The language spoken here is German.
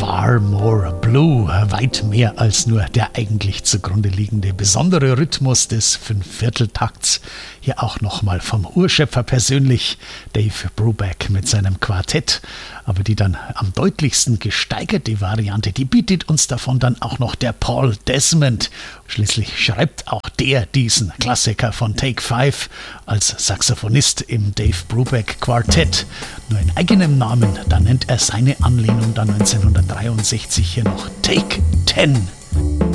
Far More Blue, weit mehr als nur der eigentlich zugrunde liegende besondere Rhythmus des Fünfvierteltakts. Hier auch nochmal vom Urschöpfer persönlich, Dave Brubeck mit seinem Quartett. Aber die dann am deutlichsten gesteigerte Variante, die bietet uns davon dann auch noch der Paul Desmond. Schließlich schreibt auch der diesen Klassiker von Take 5 als Saxophonist im Dave Brubeck Quartett. Nur in eigenem Namen, da nennt er seine Anlehnung dann 1963 hier noch Take 10.